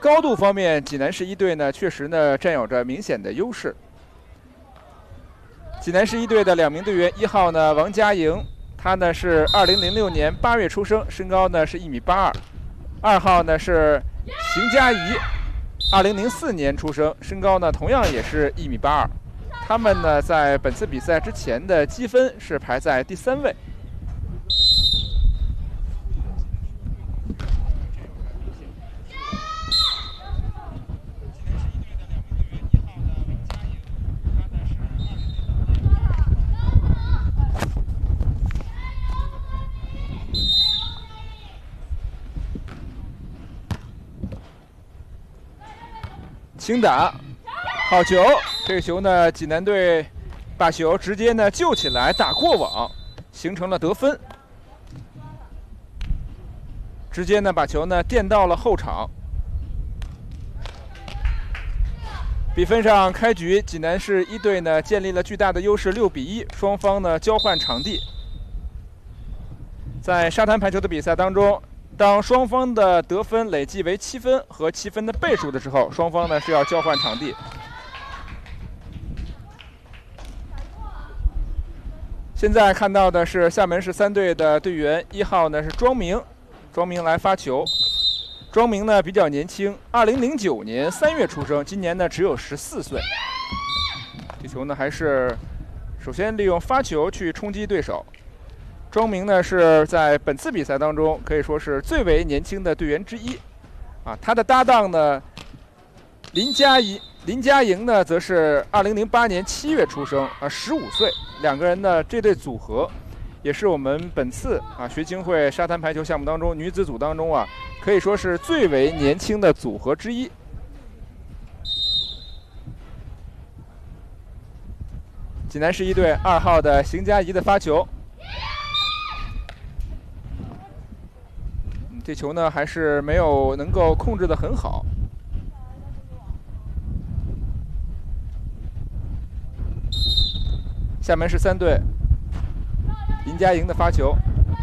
高度方面，济南市一队呢确实呢占有着明显的优势。济南市一队的2名队员，1号呢王佳莹，他呢是2006年8月出生，身高呢是1.82米；2号呢是邢佳怡，2004年出生，身高呢同样也是1.82米。他们呢在本次比赛之前的积分是排在第3位。轻打，好球！这个球呢，济南队把球直接呢救起来，打过网，形成了得分。直接呢把球呢垫到了后场。比分上，开局济南市一队呢建立了巨大的优势，6-1，双方呢交换场地。在沙滩排球的比赛当中，当双方的得分累计为7分和7分的倍数的时候，双方呢是要交换场地。现在看到的是厦门市3队的队员，1号呢是庄明，庄明来发球。庄明呢比较年轻，2009年3月出生，今年呢只有14岁。这球呢还是首先利用发球去冲击对手。庄明呢是在本次比赛当中可以说是最为年轻的队员之一，他的搭档呢林佳莹呢则是2008年7月出生，15岁，两个人呢这对组合也是我们本次学青会沙滩排球项目当中女子组当中可以说是最为年轻的组合之一。济南市一队2号的邢佳怡的发球。这球呢还是没有能够控制得很好。厦门市3队林佳莹的发球，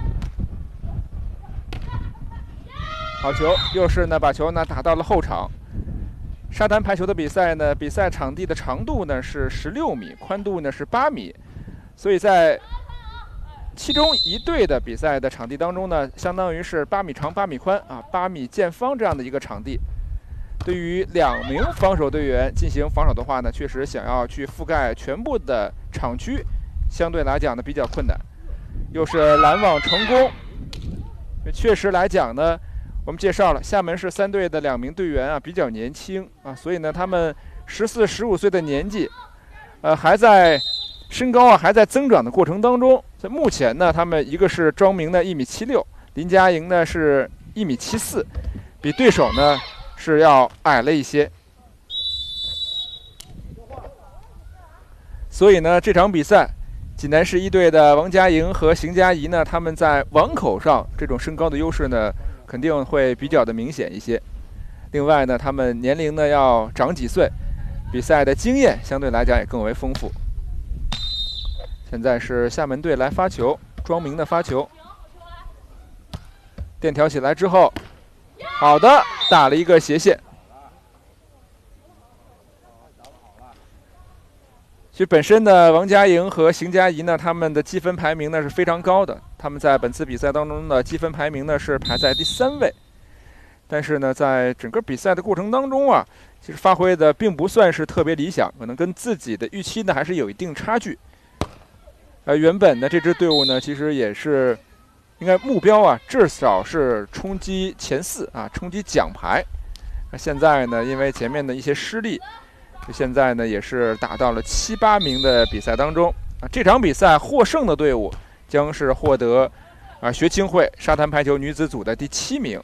好球，又是呢把球呢打到了后场。沙滩排球的比赛呢，比赛场地的长度呢是16米，宽度呢是8米，所以在其中一队的比赛的场地当中呢，相当于是8米长8米宽8米见方这样的一个场地。对于2名防守队员进行防守的话呢，确实想要去覆盖全部的场区，相对来讲呢比较困难。又是拦网成功。确实来讲呢，我们介绍了厦门市3队的2名队员比较年轻所以呢他们14、15岁的年纪，还在身高还在增长的过程当中。在目前呢，他们一个是庄明的1.76米，林佳莹呢是1.74米，比对手呢是要矮了一些。所以呢，这场比赛，济南市一队的王佳莹和邢佳怡呢，他们在网口上这种身高的优势呢，肯定会比较的明显一些。另外呢，他们年龄呢要长几岁，比赛的经验相对来讲也更为丰富。现在是厦门队来发球，庄明的发球，垫挑起来之后，好的，打了一个斜线。其实本身呢，王佳莹和邢佳怡呢，他们的积分排名呢是非常高的，他们在本次比赛当中的积分排名呢是排在第3位。但是呢，在整个比赛的过程当中其实发挥的并不算是特别理想，可能跟自己的预期呢还是有一定差距。原本呢这支队伍呢其实也是应该目标至少是冲击前4冲击奖牌。现在呢因为前面的一些失利，现在呢也是打到了7、8名的比赛当中这场比赛获胜的队伍将是获得学青会沙滩排球女子组的第7名。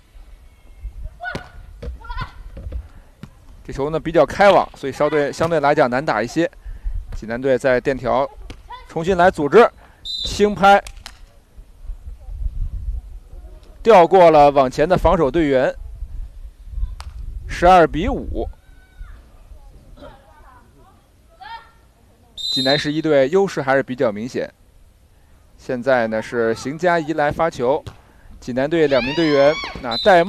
这球呢比较开网，所以相对来讲难打一些。济南队在垫条重新来组织，轻拍调过了往前的防守队员，12-5。济南市一队优势还是比较明显。现在呢是邢佳怡来发球，济南队2名队员戴